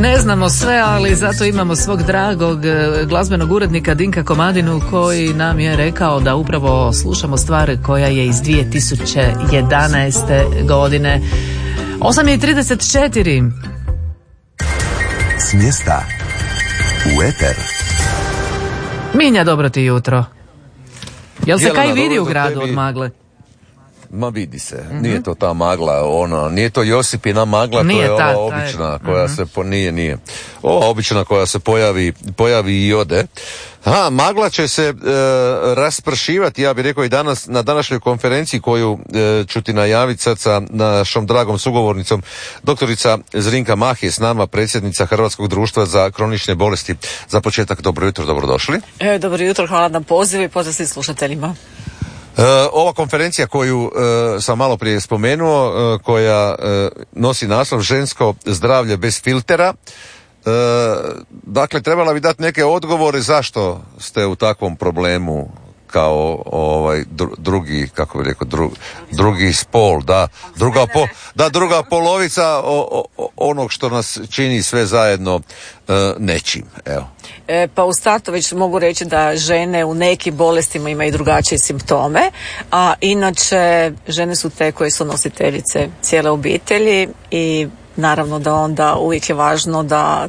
Ne znamo sve, ali zato imamo svog dragog glazbenog urednika Dinka Komadinu koji nam je rekao da upravo slušamo stvar koja je iz 2011. godine. 8:34. S mjesta u eter. Minja, dobro ti jutro. Jel se kaj vidi u gradu od magle? Ma vidi se, nije to ta magla, nije to Josipina magla, nije to je ta, ova obična koja se nije. Ova obična koja se pojavi i ode. Magla će se raspršivati, ja bih rekao i danas na današnjoj konferenciji koju ću ti najaviti sad sa našom dragom sugovornicom, doktorica Zrinka Mah je s nama, predsjednica Hrvatskog društva za kronične bolesti. Za početak, dobro jutro, dobrodošli. Dobro jutro, hvala na pozivu i pozdrav svim slušateljima. Ova konferencija koju sam malo prije spomenuo, koja nosi naslov Žensko zdravlje bez filtera, dakle trebala bi dati neke odgovore zašto ste u takvom problemu kao drugi, kako bi rekao, drugi spol, druga polovica onog što nas čini sve zajedno nečim, evo. Pa u startu već mogu reći da žene u nekim bolestima imaju drugačije simptome, a inače žene su te koje su nositeljice cijele obitelji i naravno da onda uvijek je važno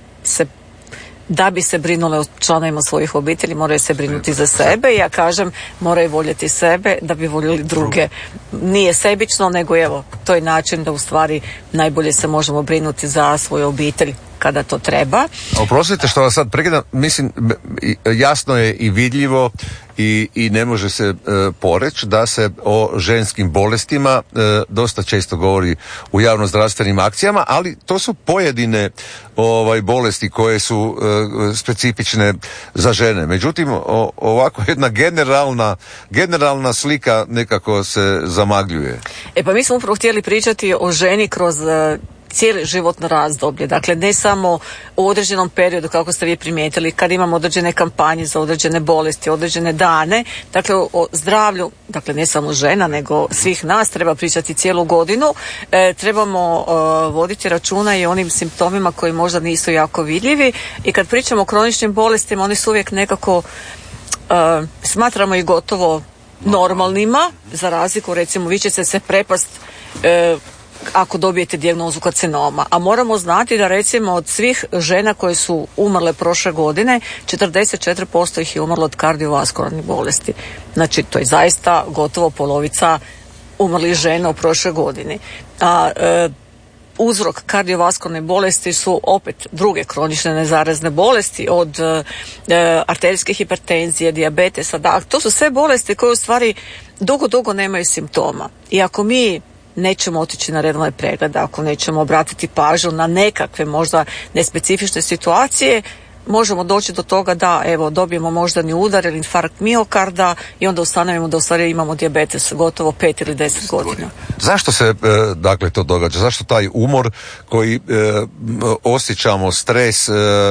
da bi se brinule o članovima svojih obitelji, moraju se brinuti za sebe. Ja kažem, moraju voljeti sebe da bi voljeli druge. Nije sebično, nego evo, to je način da u stvari najbolje se možemo brinuti za svoju obitelj kada to treba. Oprostite što vas sad prekidam, mislim, jasno je i vidljivo i ne može se poreći da se o ženskim bolestima dosta često govori u javnozdravstvenim akcijama, ali to su pojedine bolesti koje su specifične za žene. Međutim, ovako jedna generalna slika nekako se zamagljuje. Pa mi smo upravo htjeli pričati o ženi kroz cijeli životno razdoblje, dakle ne samo u određenom periodu kako ste vi primijetili, kad imamo određene kampanje za određene bolesti, određene dane, dakle o zdravlju, dakle ne samo žena nego svih nas treba pričati cijelu godinu, trebamo voditi računa i onim simptomima koji možda nisu jako vidljivi i kad pričamo o kroničnim bolestima oni su uvijek nekako smatramo ih gotovo normalnima, za razliku recimo vi ćete se prepast ako dobijete dijagnozu karcinoma. A moramo znati da recimo od svih žena koje su umrle prošle godine, 44% ih je umrlo od kardiovaskularnih bolesti. Znači to je zaista gotovo polovica umrlih žena u prošloj godini. A uzrok kardiovaskularne bolesti su opet druge kronične nezarazne bolesti od arterijske hipertenzije, dijabetesa. Da, to su sve bolesti koje u stvari dugo nemaju simptoma. I ako mi nećemo otići na redovne preglede, ako nećemo obratiti pažnju na nekakve možda nespecifične situacije, možemo doći do toga da evo dobijemo moždani udar ili infarkt miokarda i onda ustanovimo da u stvari imamo dijabetes gotovo 5 ili 10 godina. Zašto se dakle to događa? Zašto taj umor koji osjećamo, stres,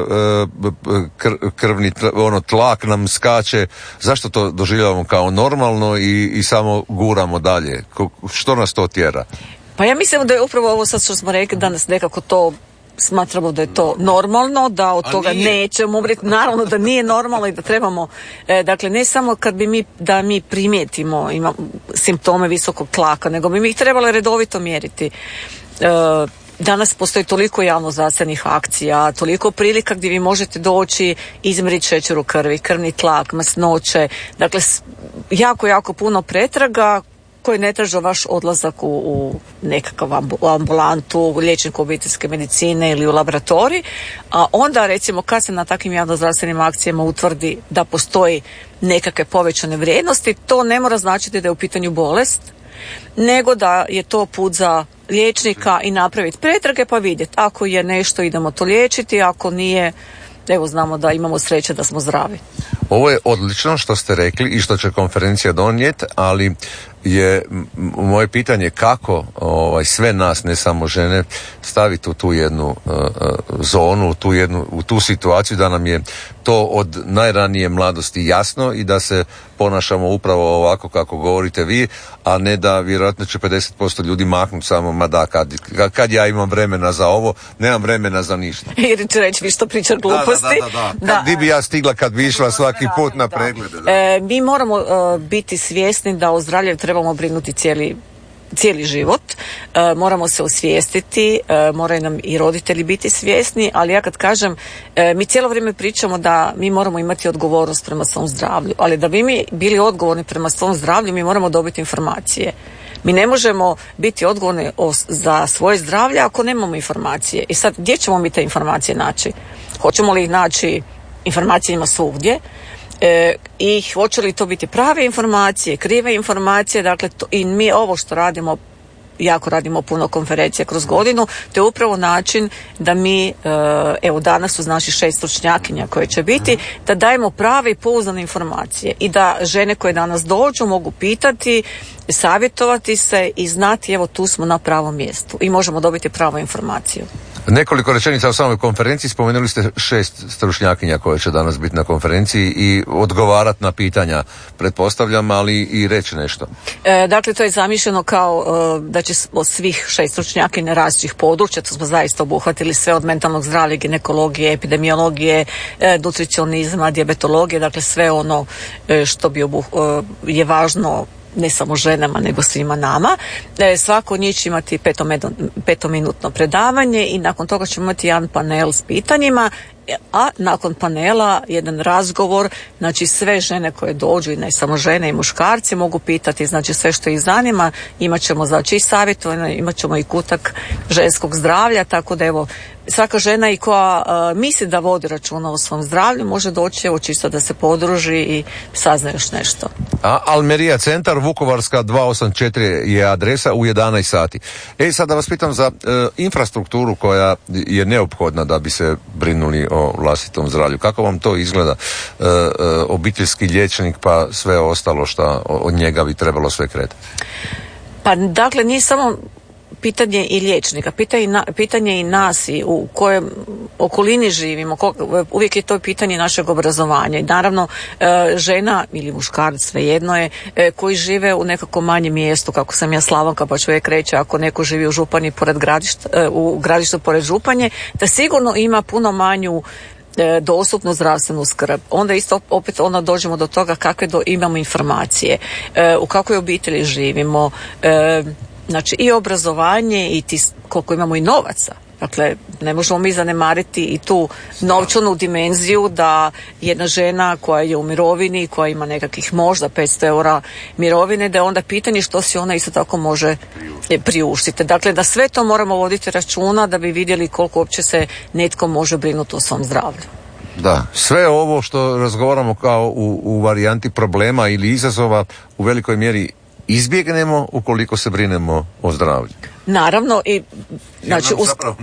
krvni tlak nam skače, zašto to doživljavamo kao normalno i samo guramo dalje? Što nas to tjera? Pa ja mislim da je upravo ovo sad što smo rekli da nas nekako to smatramo da je to normalno, da od toga nećemo umreti. Naravno da nije normalno i da trebamo, dakle ne samo kad bi mi primijetimo imamo simptome visokog tlaka, nego bi mi ih trebali redovito mjeriti. Danas postoji toliko javnozdravstvenih akcija, toliko prilika gdje vi možete doći, izmjeriti šećer u krvi, krvni tlak, masnoće, dakle jako puno pretraga koji ne traže vaš odlazak u nekakav ambulantu, u liječniku obiteljske medicine ili u laboratorij, a onda recimo kad se na takvim javnozdravstvenim akcijama utvrdi da postoji nekakve povećane vrijednosti, to ne mora značiti da je u pitanju bolest, nego da je to put za liječnika i napraviti pretrage pa vidjeti. Ako je nešto idemo to liječiti, ako nije, evo znamo da imamo sreće da smo zdravi. Ovo je odlično što ste rekli i što će konferencija donijeti, ali je moje pitanje kako sve nas, ne samo žene, staviti u tu jednu zonu, u tu situaciju da nam je to od najranije mladosti jasno i da se ponašamo upravo ovako kako govorite vi, a ne da vjerojatno će 50% ljudi maknuti samo, ma da, kad ja imam vremena za ovo, nemam vremena za ništa. Jer će reći, vi što priča gluposti. Da. Di bi ja stigla kad bi išla svaki put na preglede? Mi moramo biti svjesni da o zdravlju trebamo brinuti cijeli život, moramo se osvijestiti, moraju nam i roditelji biti svjesni, ali ja kad kažem, mi cijelo vrijeme pričamo da mi moramo imati odgovornost prema svom zdravlju, ali da bi mi bili odgovorni prema svom zdravlju, mi moramo dobiti informacije. Mi ne možemo biti odgovorni za svoje zdravlje ako nemamo informacije. I sad, gdje ćemo mi te informacije naći? Hoćemo li ih naći, informacije ima svugdje, i hoće li to biti prave informacije, krive informacije, dakle i mi ovo što radimo, jako radimo puno konferencija kroz godinu, to je upravo način da mi, evo danas uz naših 6 stručnjakinja koje će biti, da dajemo prave i pouzdane informacije i da žene koje danas dođu mogu pitati, savjetovati se i znati evo tu smo na pravom mjestu i možemo dobiti pravu informaciju. Nekoliko rečenica o samoj konferenciji. Spomenuli ste 6 stručnjakinja koje će danas biti na konferenciji i odgovarati na pitanja, pretpostavljam, ali i reći nešto. Dakle, to je zamišljeno kao da će od svih 6 stručnjakinja različitih područja, to smo zaista obuhvatili sve od mentalnog zdravlja, ginekologije, epidemiologije, nutricionizma, dijabetologije, dakle sve ono što bi je važno ne samo ženama, nego svima nama. Svako od njih će imati 5-minutno predavanje i nakon toga ćemo imati jedan panel s pitanjima, a nakon panela jedan razgovor, znači sve žene koje dođu i ne samo žene i muškarci mogu pitati, znači sve što ih zanima, imat ćemo znači i savjetovanje, imat ćemo i kutak ženskog zdravlja, tako da evo svaka žena i koja misli da vodi računa o svom zdravlju može doći evo čisto da se podruži i sazna još nešto. A Almerija centar, Vukovarska 284 je adresa u 11 sati. Sad da vas pitam za infrastrukturu koja je neophodna da bi se brinuli o vlastitom zdravlju. Kako vam to izgleda? Obiteljski liječnik pa sve ostalo što od njega bi trebalo sve kretati? Pa dakle nije samo pitanje i liječnika, pitanje i nas i u kojem okolini živimo, uvijek je to pitanje našeg obrazovanja i naravno žena ili muškarac, svejedno je, koji žive u nekako manjem mjestu, kako sam ja Slavonka pa čovjek reći, ako neko živi u Županji u gradištu pored Županje, da sigurno ima puno manju dostupnu zdravstvenu skrb. Onda isto opet dođemo do toga kakve imamo informacije, u kakvoj obitelji živimo, znači i obrazovanje i koliko imamo i novaca. Dakle, ne možemo mi zanemariti i tu novčanu dimenziju da jedna žena koja je u mirovini, koja ima nekakvih možda 500 eura mirovine, da je onda pitanje što si ona isto tako može priuštiti. Dakle, da sve to moramo voditi računa da bi vidjeli koliko uopće se netko može brinuti o svom zdravlju. Da, sve ovo što razgovaramo kao u varijanti problema ili izazova u velikoj mjeri izbjegnemo ukoliko se brinemo o zdravlju. Naravno i znači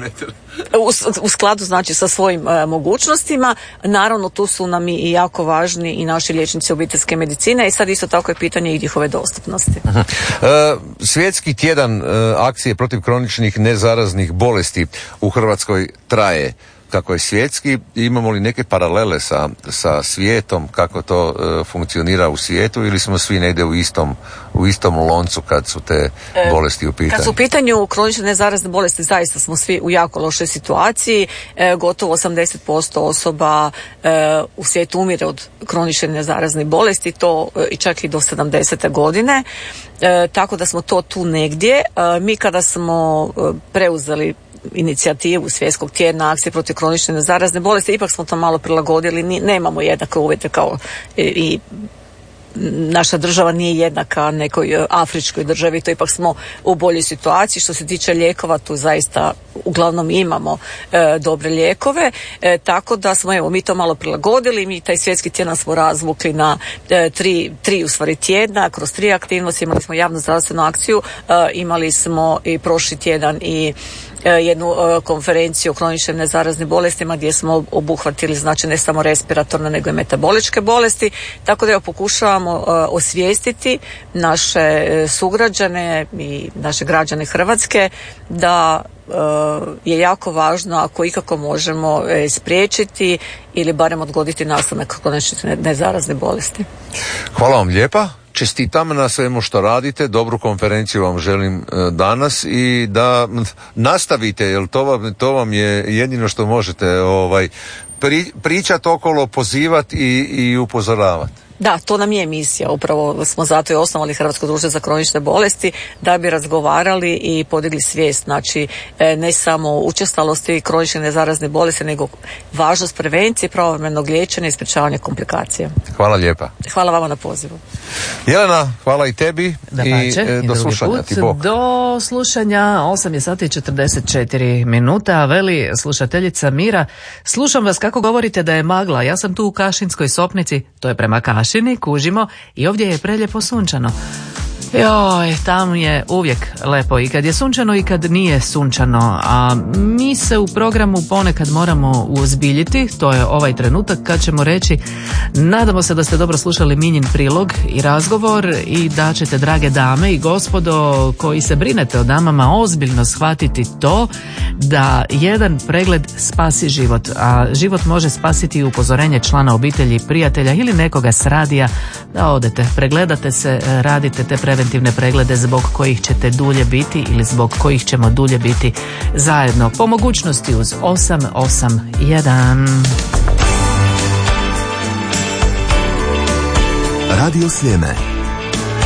u skladu znači sa svojim mogućnostima, naravno tu su nam i jako važni i naši liječnici obiteljske medicine i sad isto tako je pitanje i njihove dostupnosti. Svjetski tjedan akcije protiv kroničnih nezaraznih bolesti u Hrvatskoj traje. Kako je svjetski, imamo li neke paralele sa svijetom, kako to funkcionira u svijetu ili smo svi negdje u istom loncu kad su te bolesti u pitanju? Kad su u pitanju kronične nezarazne bolesti, zaista smo svi u jako lošoj situaciji. Gotovo 80% osoba u svijetu umire od kronične nezarazne bolesti, to i čak i do 70. godine. Tako da smo to tu negdje. Mi kada smo preuzeli inicijativu Svjetskog tjedna akcije protiv kronične nezarazne bolesti, ipak smo to malo prilagodili, nemamo jednake uvjete kao i naša država nije jednaka nekoj afričkoj državi, to ipak smo u boljoj situaciji. Što se tiče lijekova, tu zaista uglavnom imamo dobre lijekove, tako da smo mi to malo prilagodili. Mi taj svjetski tjedan smo razvukli na tri u stvari tjedna, kroz 3 aktivnosti. Imali smo javnu zdravstvenu akciju, imali smo i prošli tjedan i jednu konferenciju o kroničnim nezaraznim bolestima gdje smo obuhvatili znači ne samo respiratorne nego i metaboličke bolesti, tako da pokušavamo osvijestiti naše sugrađane i naše građane Hrvatske da je jako važno ako ikako možemo spriječiti ili barem odgoditi nastanak kroničnih nezaraznih bolesti. Hvala vam lijepa. Čestitam na svemu što radite, dobru konferenciju vam želim danas i da nastavite, jer to vam je jedino što možete pričati okolo, pozivati i upozoravati. Da, to nam je misija, upravo smo zato i osnovali Hrvatsko društvo za kronične bolesti da bi razgovarali i podigli svijest, znači ne samo učestalosti kronične nezarazne bolesti, nego važnost prevencije, pravovremenog liječenja i sprječavanja komplikacija. Hvala lijepa. Hvala vama na pozivu. Jelena, hvala i tebi i do slušanja. Ti Bog. Do slušanja, 8:44 minuta, veli slušateljica Mira, slušam vas kako govorite da je magla, ja sam tu u Kašinskoj Sopnici, to je prema Kašini, kužimo, i ovdje je prelijepo sunčano. Joj, tamo je uvijek lepo i kad je sunčano i kad nije sunčano, a mi se u programu ponekad moramo uozbiljiti, to je ovaj trenutak kad ćemo reći, nadamo se da ste dobro slušali Minjin prilog i razgovor i da ćete, drage dame i gospodo koji se brinete o damama, ozbiljno shvatiti to da jedan pregled spasi život, a život može spasiti i upozorenje člana obitelji, prijatelja ili nekoga s radija da odete, pregledate se, radite te preventivne preglede zbog kojih ćete dulje biti ili zbog kojih ćemo dulje biti zajedno. Po mogućnosti uz 881. Radio Sljeme.